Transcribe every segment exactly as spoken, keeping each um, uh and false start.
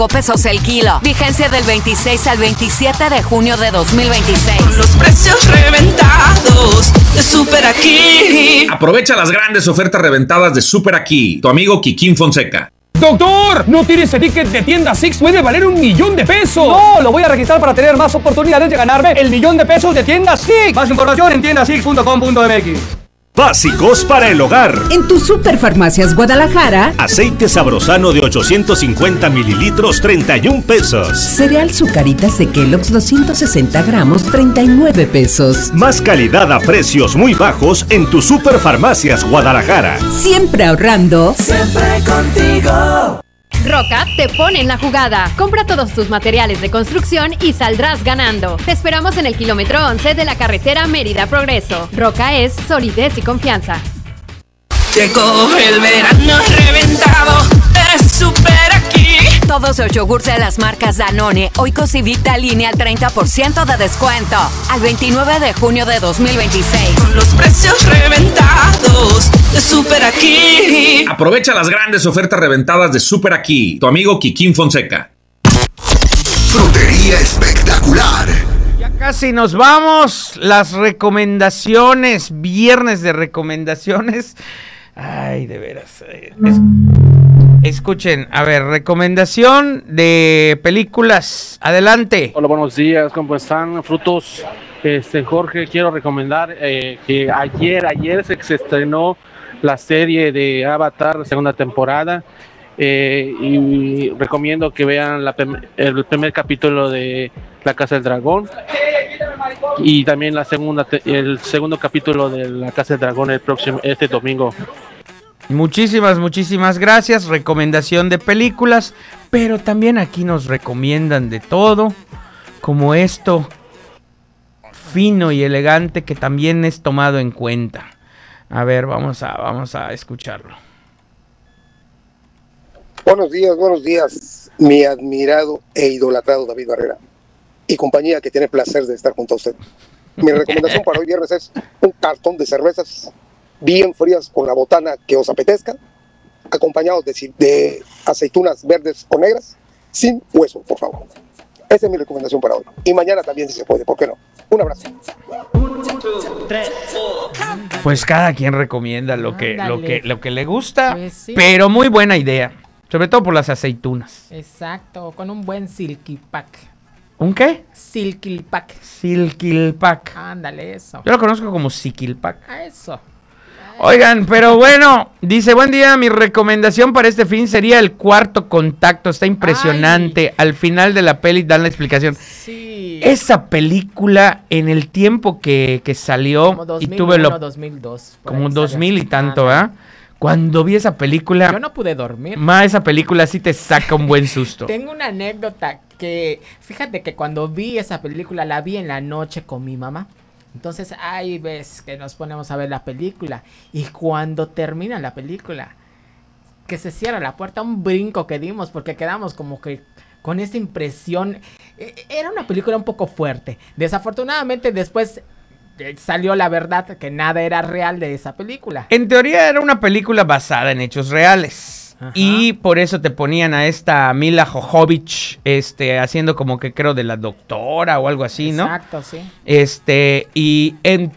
pesos el kilo. Vigencia del veintiséis al veintisiete de junio de dos mil veintiséis. Con los precios reventados de Super Aquí. Aprovecha las grandes ofertas reventadas de Super Aquí. Tu amigo Kikín Fonseca. ¡Doctor! ¿No tienes el ticket de tienda Six? ¡Puede valer un millón de pesos! ¡No! Lo voy a registrar para tener más oportunidades de ganarme el millón de pesos de tienda Six. Más información en tienda six punto com punto m x. Básicos para el hogar. En tu Superfarmacias Guadalajara. Aceite Sabrosano de ochocientos cincuenta mililitros, treinta y un pesos. Cereal Zucaritas de Kellogg's doscientos sesenta gramos, treinta y nueve pesos. Más calidad a precios muy bajos en tu Superfarmacias Guadalajara. Siempre ahorrando. Siempre contigo. Roca te pone en la jugada. Compra todos tus materiales de construcción y saldrás ganando. Te esperamos en el kilómetro once de la carretera Mérida Progreso. Roca es solidez y confianza. Llegó el verano reventado de Super Aquí. Todos los yogurts de las marcas Danone, Oikos y Vitalini al treinta por ciento de descuento. Al veintinueve de junio de dos mil veintiséis. Con los precios reventados de Super Aquí. Aprovecha las grandes ofertas reventadas de Super Aquí. Tu amigo Kikín Fonseca. Frutería espectacular. Ya casi nos vamos. Las recomendaciones. Viernes de recomendaciones. Ay, de veras. Es... Escuchen, a ver, recomendación de películas. Adelante. Hola, buenos días, ¿cómo están? Frutos. Este, Jorge, quiero recomendar eh, que ayer, ayer se, se estrenó la serie de Avatar, segunda temporada. Eh, y recomiendo que vean la, el primer capítulo de La Casa del Dragón y también la segunda, el segundo capítulo de La Casa del Dragón el próximo, este domingo. Muchísimas, muchísimas gracias. Recomendación de películas, pero también aquí nos recomiendan de todo, como esto fino y elegante que también es tomado en cuenta. A ver, vamos a, vamos a escucharlo. Buenos días, buenos días, mi admirado e idolatrado David Barrera y compañía que tiene el placer de estar junto a usted. Mi recomendación para hoy viernes es un cartón de cervezas bien frías con la botana que os apetezca, acompañados de, de aceitunas verdes o negras, sin hueso, por favor. Esa es mi recomendación para hoy. Y mañana también, si se puede, ¿por qué no? Un abrazo. Pues cada quien recomienda lo que, lo que, lo que le gusta, pues sí. Pero muy buena idea. Sobre todo por las aceitunas. Exacto, con un buen silky pack. ¿Un qué? Silquilpac. Silquilpac. Ándale, eso. Yo lo conozco como Siquilpac. A eso. Oigan, pero bueno, dice, buen día, mi recomendación para este fin sería El Cuarto Contacto, está impresionante. Ay. Al final de la peli dan la explicación. Sí. Esa película en el tiempo que, que salió como dos mil y tuve lo dos mil dos. como dos mil y tanto, ¿verdad? Cuando vi esa película, yo no pude dormir. Ma, esa película sí te saca un buen susto. Tengo una anécdota que, fíjate que cuando vi esa película, la vi en la noche con mi mamá. Entonces, ahí ves que nos ponemos a ver la película. Y cuando termina la película, que se cierra la puerta, un brinco que dimos, porque quedamos como que con esa impresión. Era una película un poco fuerte. Desafortunadamente, después salió la verdad que nada era real de esa película. En teoría era una película basada en hechos reales. Ajá. Y por eso te ponían a esta Mila Jovovich, este, haciendo como que creo de la doctora o algo así, ¿no? Exacto, sí. Este, y en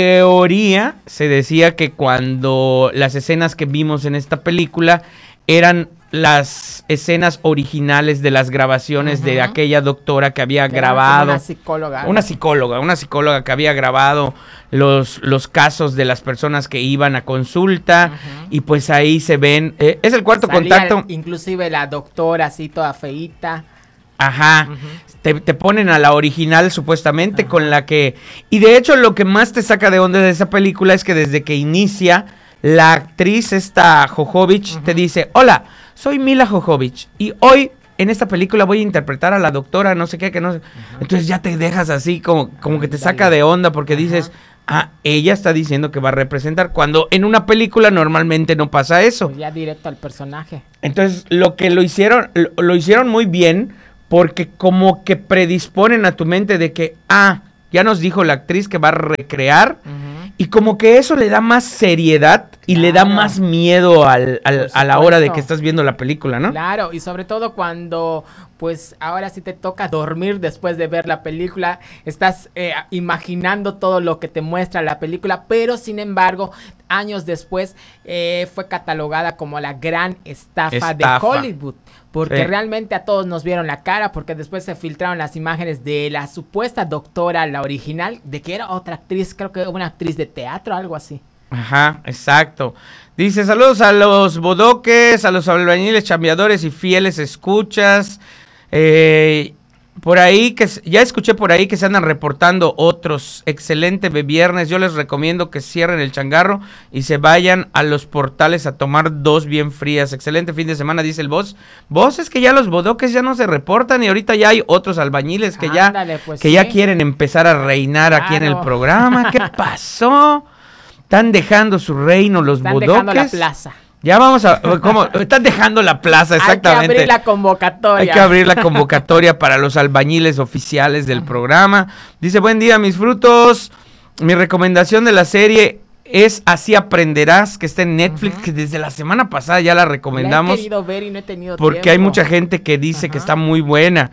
teoría se decía que cuando las escenas que vimos en esta película eran las escenas originales de las grabaciones, uh-huh, de aquella doctora que había Era grabado. Una psicóloga. Una psicóloga, una psicóloga que había grabado los, los casos de las personas que iban a consulta, uh-huh, y pues ahí se ven, eh, es el cuarto Salía contacto. Inclusive la doctora así toda feíta. Ajá, uh-huh, te, te ponen a la original supuestamente, uh-huh, con la que, y de hecho lo que más te saca de onda de esa película es que desde que inicia, la actriz esta Jovovich, uh-huh, te dice, hola, soy Mila Jovovich y hoy en esta película voy a interpretar a la doctora, no sé qué, que no sé. Uh-huh. Entonces ya te dejas así como, como que te saca de onda porque, uh-huh, dices, ah, ella está diciendo que va a representar, cuando en una película normalmente no pasa eso. Pues ya directo al personaje. Entonces lo que lo hicieron, lo, lo hicieron muy bien porque como que predisponen a tu mente de que, ah, ya nos dijo la actriz que va a recrear, uh-huh, Y como que eso le da más seriedad y Claro. le da más miedo al, al- Por a la hora de supuesto. que estás viendo la película, ¿no? Claro, y sobre todo cuando, pues ahora sí te toca dormir después de ver la película, estás eh, imaginando todo lo que te muestra la película, pero sin embargo, años después eh, fue catalogada como la gran estafa, Estafa. de Hollywood. Porque Sí. realmente a todos nos vieron la cara, porque después se filtraron las imágenes de la supuesta doctora, la original, de que era otra actriz, creo que una actriz de teatro, algo así. Ajá, exacto. Dice, saludos a los bodoques, a los albañiles, chambeadores y fieles escuchas. Eh, por ahí, que s- ya escuché por ahí que se andan reportando otros. Excelente de viernes. Yo les recomiendo que cierren el changarro y se vayan a los portales a tomar dos bien frías. Excelente fin de semana, dice el boss. Vos es que ya los bodoques ya no se reportan y ahorita ya hay otros albañiles que Ándale, ya, pues que sí. ya quieren empezar a reinar aquí en el Claro. programa. ¿Qué pasó? Están dejando su reino los Están bodoques. dejando la plaza. Ya vamos a... ¿Cómo? Están dejando la plaza, exactamente. Hay que abrir la convocatoria. Hay que abrir la convocatoria para los albañiles oficiales del programa. Dice, buen día, mis frutos. Mi recomendación de la serie es Así Aprenderás, que está en Netflix, que desde la semana pasada ya la La he recomendamos. querido ver y no he tenido Porque tiempo. hay mucha gente que dice Ajá. que está muy buena.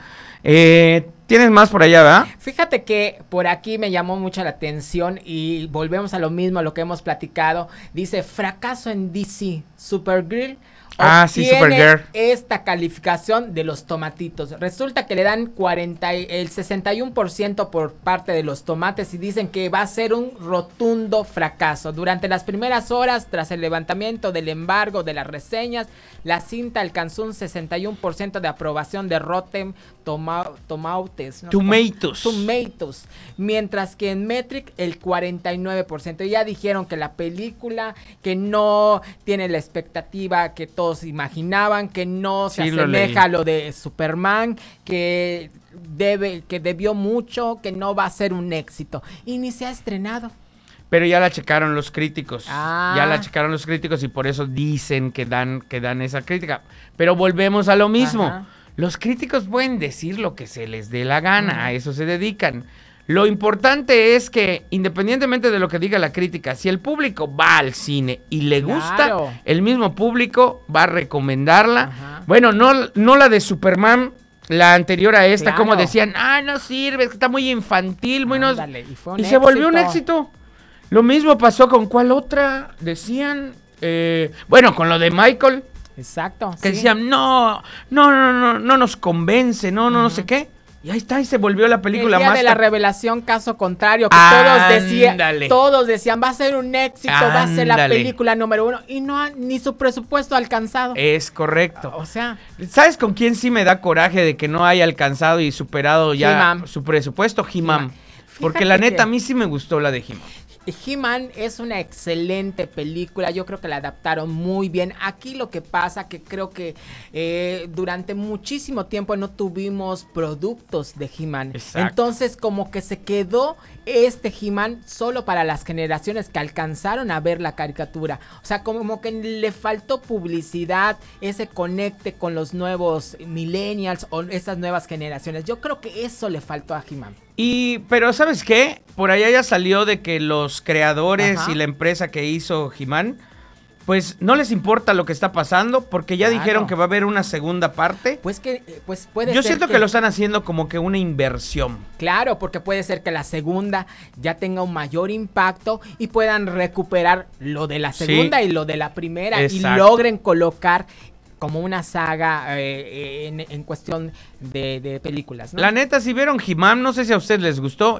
Eh, Tienes más por allá, ¿verdad? Fíjate que por aquí me llamó mucho la atención y volvemos a lo mismo, a lo que hemos platicado. Dice, fracaso en D C, Supergirl Ah, sí, obtiene Supergirl. esta calificación de los tomatitos. Resulta que le dan cuarenta, y- el sesenta y uno por ciento por parte de los tomates y dicen que va a ser un rotundo fracaso. Durante las primeras horas, tras el levantamiento del embargo de las reseñas, la cinta alcanzó un sesenta y uno por ciento de aprobación de Rotten Toma- Tomatoes. ¿no? Tomatoes. Tomatoes. Mientras que en Metric el cuarenta y nueve por ciento. Y ya dijeron que la película, que no tiene la expectativa que todos imaginaban, que no se Sí, lo leí. asemeja a lo de Superman, que debe, que debió mucho, que no va a ser un éxito. Y ni se ha estrenado. Pero ya la checaron los críticos. Ah. Ya la checaron los críticos y por eso dicen que dan, que dan esa crítica. Pero volvemos a lo mismo. Ajá. Los críticos pueden decir lo que se les dé la gana, a eso se dedican. Lo importante es que, independientemente de lo que diga la crítica, si el público va al cine y le gusta, Claro. el mismo público va a recomendarla. Ajá. Bueno, no, no la de Superman, la anterior a esta, Claro. como decían, ah, no sirve, es que está muy infantil, muy no... Ándale, y fue un Y se volvió un éxito. éxito. Lo mismo pasó con cuál otra, decían, eh, bueno, con lo de Michael, Exacto. que sí. decían, no, no, no, no, no nos convence, no, no, no sé qué. Y ahí está, y se volvió la película el día más... de la ta- revelación, caso contrario, que todos decían, Ándale. todos decían, va a ser un éxito, va a ser la Ándale. película número uno, y no ha ni su presupuesto alcanzado. Es correcto. O sea, ¿Sabes con quién sí me da coraje de que no haya alcanzado y superado ya He-Man. su presupuesto? He-Man. He-Man. Porque Fíjate la neta que- a mí sí me gustó la de He-Man. He-Man es una excelente película, yo creo que la adaptaron muy bien. Aquí lo que pasa que creo que eh, durante muchísimo tiempo no tuvimos productos de He-Man. Exacto. Entonces como que se quedó este He-Man solo para las generaciones que alcanzaron a ver la caricatura. O sea, como que le faltó publicidad, ese conecte con los nuevos millennials o esas nuevas generaciones. Yo creo que eso le faltó a He-Man. Y, pero ¿sabes qué? Por allá ya salió de que los creadores Ajá. y la empresa que hizo He-Man, pues no les importa lo que está pasando, porque ya Claro. dijeron que va a haber una segunda parte. Pues que, eh, pues puede Yo ser siento que... lo están haciendo como que una inversión. Claro, porque puede ser que la segunda ya tenga un mayor impacto y puedan recuperar lo de la Sí. segunda y lo de la primera Exacto. y logren colocar como una saga eh, en, en cuestión de, de películas, ¿no? La neta, si vieron He-Man, no sé si a ustedes les gustó.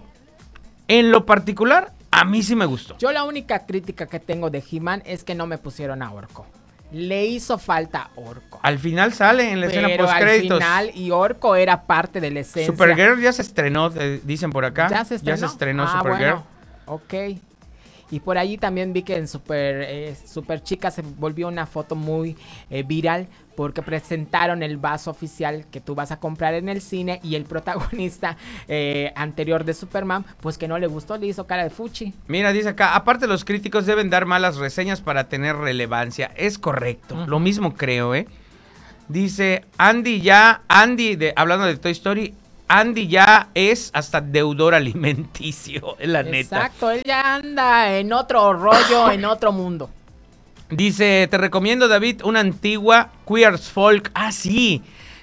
En lo particular, a mí sí me gustó. Yo la única crítica que tengo de He-Man es que no me pusieron a Orco. Le hizo falta Orco. Al final sale en la escena Pero post al créditos. final, y Orco era parte de la esencia. Supergirl ya se estrenó, eh, dicen por acá. ¿Ya se estrenó? estrenó Ah, Supergirl. bueno, ok. Y por allí también vi que en Super, eh, Super Chica se volvió una foto muy eh, viral porque presentaron el vaso oficial que tú vas a comprar en el cine y el protagonista eh, anterior de Superman, pues que no le gustó, le hizo cara de fuchi. Mira, dice acá, aparte los críticos deben dar malas reseñas para tener relevancia. Es correcto, Ujú. lo mismo creo, ¿eh? Dice Andy ya, Andy, de, hablando de Toy Story, Andy ya es hasta deudor alimenticio, es la neta. Exacto, él ya anda en otro rollo, en otro mundo. Dice, te recomiendo, David, una antigua Queer Folk. Ah, sí.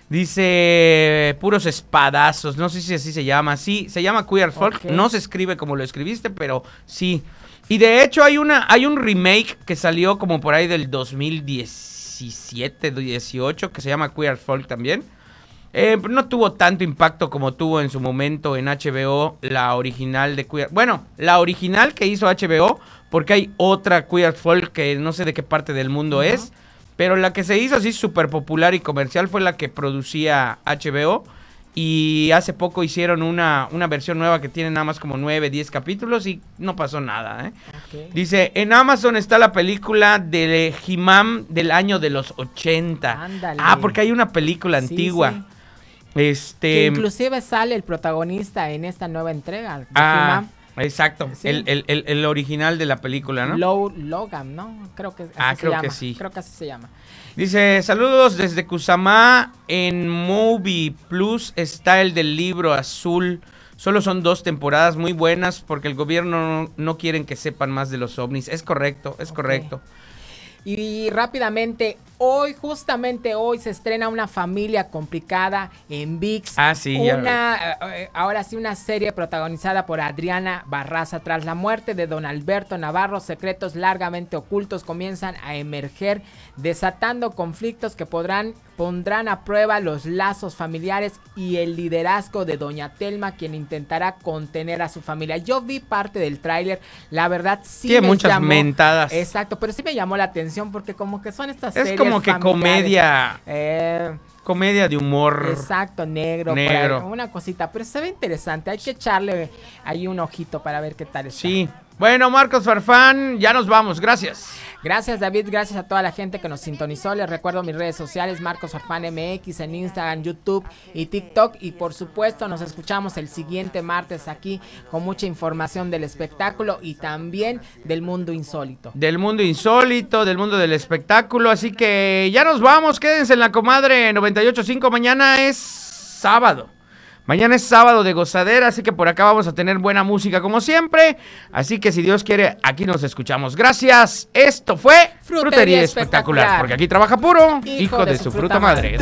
Dice, puros espadazos. No sé si así se llama. Sí, se llama Queer Folk. Okay. No se escribe como lo escribiste, pero sí. Y de hecho hay una, hay un remake que salió como por ahí del dos mil diecisiete, dieciocho, que se llama Queer Folk también. Eh, no tuvo tanto impacto como tuvo en su momento en H B O la original de Queer... Bueno, la original que hizo H B O, porque hay otra Queer Folk que no sé de qué parte del mundo uh-huh. es, pero la que se hizo así súper popular y comercial fue la que producía H B O, y hace poco hicieron una, una versión nueva que tiene nada más como nueve, diez capítulos y no pasó nada, ¿eh? Okay. Dice, en Amazon está la película de He-Man del año de los ochenta. Ándale. Ah, porque hay una película sí, antigua. Sí. Este, que inclusive sale el protagonista en esta nueva entrega de ah, He-Man. Exacto, sí. el, el, el, el original de la película, ¿no? Low, Logan, ¿no? Creo que así ah, se creo llama. que sí. Creo que así se llama. Dice, saludos desde Kusama. En Movie Plus está el del libro azul. Solo son dos temporadas muy buenas porque el gobierno no, no quieren que sepan más de los ovnis. Es correcto, es okay. correcto. Y rápidamente, hoy, justamente hoy, se estrena Una familia complicada en V I X. Ah, sí. Una, eh, ahora sí, una serie protagonizada por Adriana Barraza. Tras la muerte de don Alberto Navarro, secretos largamente ocultos comienzan a emerger, desatando conflictos que podrán, pondrán a prueba los lazos familiares y el liderazgo de doña Telma, quien intentará contener a su familia. Yo vi parte del tráiler, la verdad sí Tiene me muchas llamó, mentadas. Exacto, pero sí me llamó la atención porque como que son estas es series como que comedia eh, comedia de humor exacto, negro, negro. Ahí, una cosita, pero se ve interesante, hay que echarle ahí un ojito para ver qué tal está. Sí, bueno, Marcos Farfán, ya nos vamos, gracias. Gracias, David, gracias a toda la gente que nos sintonizó. Les recuerdo mis redes sociales, Marcos Farfán M X en Instagram, YouTube y TikTok. Y por supuesto nos escuchamos el siguiente martes aquí con mucha información del espectáculo y también del mundo insólito. Del mundo insólito, del mundo del espectáculo. Así que ya nos vamos, quédense en la comadre noventa y ocho punto cinco. Mañana es sábado. Mañana es sábado de gozadera, así que por acá vamos a tener buena música como siempre. Así que si Dios quiere, aquí nos escuchamos. Gracias. Esto fue Frutería, Frutería Espectacular, Espectacular, porque aquí trabaja puro hijo, hijo de, de su su fruta, fruta madre. madre.